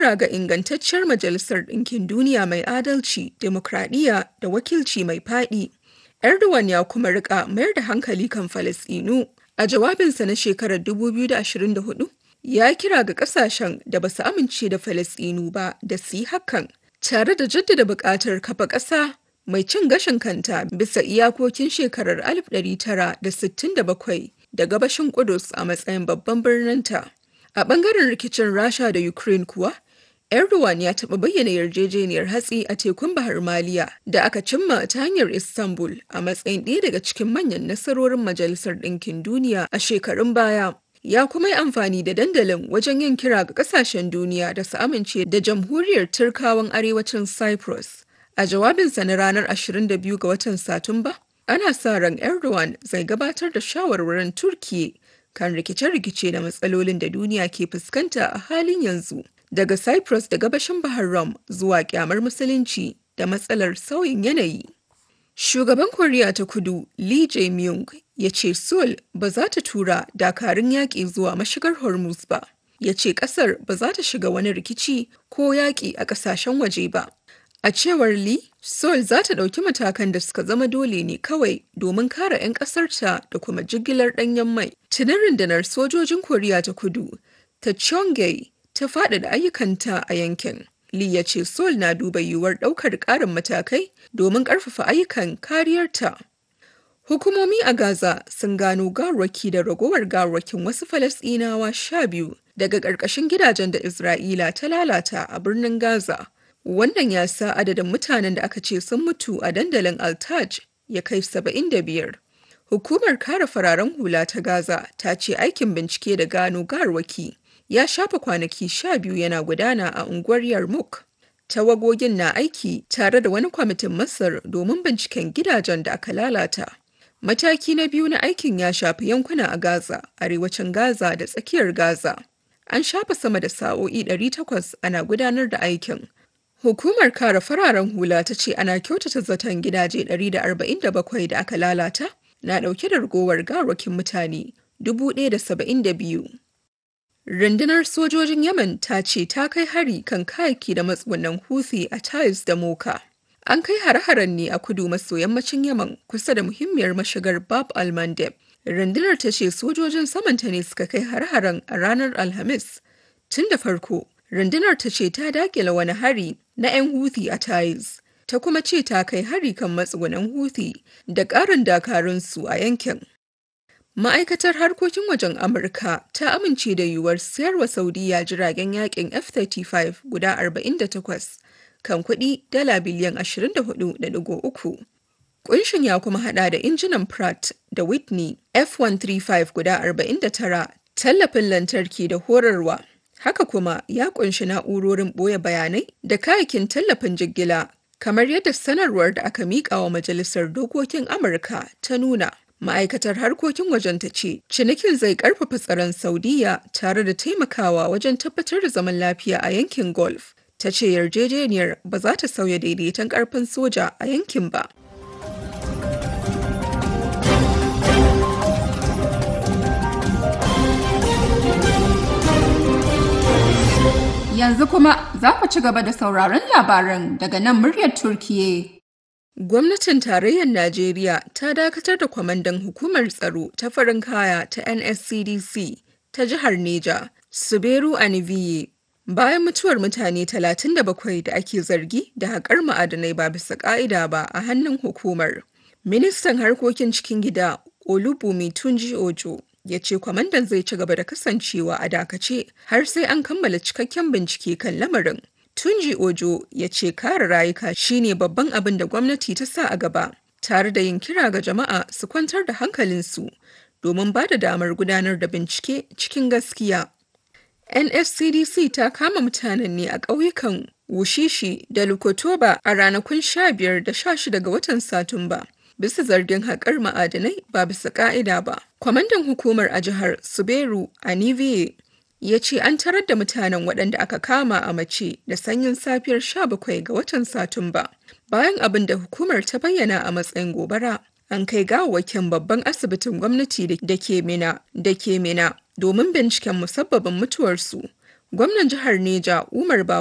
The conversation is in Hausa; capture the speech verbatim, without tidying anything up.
kira ga ingantacciyar Majalisar Ɗinkin Duniya mai adalci, demokradiyya da wakilci mai faɗi. Erdogan ya kuma rika mayar da hankali kan Falasɗinu. A jawabinsa na shekarar dubu biyu da ashirin da hudu, ya kira ga ƙasashen da ba su amince da Falasɗinu ba da su yi hakan, tare da jaddada buƙatar kafa ƙasa mai cin gashin kanta bisa iyakokin shekarar alif ɗari tara da sittin da bakwai da gabashin Ƙudus a matsayin babban birninta. A ɓangaren rikicin Rasha da Ukraine kuwa, Erdogan ya taɓa bayyana yarjejeniyar hatsi a tekun Bahar Maliya da aka cimma ta hanyar Istanbul a matsayin ɗaya daga cikin manyan nasarorin Majalisar Ɗinkin Duniya a shekarun baya. Ya kuma yi amfani da dandalin wajen yin kira ga ƙasashen duniya da su amince da Jamhuriyar Turkawan Arewacin Cyprus. A jawabinsa na ranar ashirin da biyu ga watan Satumba, ana sa ran Erdogan zai gabatar da shawarwarin Turkiyya kan rikice-rikice da matsalolin da duniya ke fuskanta a halin yanzu, daga Cyprus da gabashin Bahar Rum zuwa kyamar musulunci da matsalar sauyin yanayi. Shugaban Koriya ta Kudu Lee Jae-myung ya ce Seoul ba za ta tura dakarun yaƙi zuwa mashigar Hormuz ba. Ya ce ƙasar ba za ta shiga wani rikici ko yaƙi a ƙasashen waje ba. A cewar Lee, Seoul za ta ɗauki matakan da suka zama dole ne kawai domin kare 'yan ƙasarta da kuma jigilar ɗanyen mai. Tunan rundunar sojojin Koriya ta Kudu ta Cheonghae ta faɗaɗa ayyukanta a yankin. Lee ya ce Seoul na duba yiwuwar ɗaukar ƙarin matakai domin ƙarfafa ayyukan kariyarta. Hukumomi a Gaza sun gano gawarwaki da ragowar gawarwakin wasu Falasɗinawa sha biyu daga ƙarƙashin gidajen da Isra'ila ta lalata a birnin Gaza. Wannan ya sa adadin mutanen da aka ce sun mutu a dandalin Al-Taj ya kai saba'in da biyar. Hukumar kare fararen hula ta Gaza ta ce aikin bincike da gano gawarwaki ya shafa kwanaki sha biyu yana gudana a unguwar Yarmouk. Tawagogin na aiki tare da wani kwamitin Masar domin binciken gidajen da aka lalata. Mataki na biyu na aikin ya shafi yankuna a Gaza, arewacin Gaza da tsakiyar Gaza. An shafa sama da sa'o'i ɗari takwas ana gudanar da aikin. Hukumar kare fararen hula ta ce ana kyautata zaton gidaje ɗari da arba'in da bakwai da aka lalata na ɗauke da ragowar gawarwakin mutane dubu ɗaya da saba'in da biyu. Rundunar sojojin Yemen ta ce ta kai hari kan kayaki da matsugunan Houthi a Taiz da Moka. An kai hare-haren ne a kudu maso yammacin Yemen kusa da muhimmiyar mashigar Bab al-Mandeb. Rundunar ta ce sojojin samanta ne suka kai hare-haren a ranar Alhamis. Tun da farko, rundunar ta ce ta dakile wani hari na 'yan Houthi a Taiz. Ta kuma ce ta kai hari kan matsugunan Houthi da ƙarin dakarunsu a yankin. Ma'aikatar harkokin wajen Amurka ta amince da yiwuwar sayarwa Saudiyya jiragen yakin F thirty five guda arba'in da takwas kan kuɗi dala biliyan ashirin da hudu da ɗigo uku. Ƙunshin ya kuma haɗa da injinan Pratt da Whitney F one thirty-five guda arba'in da tara, tallafin lantarki da horarwa. Haka kuma ya ƙunshi na'urorin ɓoye bayanai da kayakin tallafin jigila, kamar yadda sanarwar da aka miƙa wa Majalisar Dokokin Amurka ta nuna. Ma'aikatar harkokin wajen ta ce, cinikin zai ƙarfafa tsaron Saudiyya tare da taimakawa wajen tabbatar da zaman lafiya a yankin Gulf. Ta ce yarjejeniyar ba za ta sauya daidaiton ƙarfin soja a yankin ba. Yanzu kuma za ku ci gaba da sauraron labaran daga nan muryar Turkiyya. Gwamnatin Tarayyar Najeriya ta dakatar da kwamandan Hukumar Tsaro ta Farin Kaya ta N S C D C ta jihar Neja, Suberu Aniviye, bayan mutuwar mutane talatin da bakwai da ake zargi da haƙar ma'adanai ba bisa ƙa'ida ba a hannun hukumar. Ministan Harkokin Cikin Gida Olubumi Tunji Ojo ya ce kwamandan zai ci gaba da kasancewa a dakace har sai an kammala cikakken bincike kan lamarin. Tunji Ojo ya ce kare rayuka shine babban abin da gwamnati ta sa a gaba, tare da yin kira ga jama'a su kwantar da hankalinsu domin ba da damar gudanar da bincike cikin gaskiya. N S C D C ta kama mutanen ne a ƙauyukan Wushishi da Lukotoba a ranakun sha biyar da sha shida ga watan Satumba, bisa zargin haƙar ma'adanai ba bisa ƙa'ida ba. Kwamandan hukumar a jihar Suberu Aniviye ya ce an tarar da mutanen waɗanda aka kama a mace da sanyin safiyar sha bakwai ga watan Satumba. Bayan abin da hukumar ta bayyana a matsayin gobara, an kai gawawwakin babban asibitin gwamnati da ke Mina da ke Mina domin binciken musabbabin mutuwarsu. Gwamnan jihar Neja Umar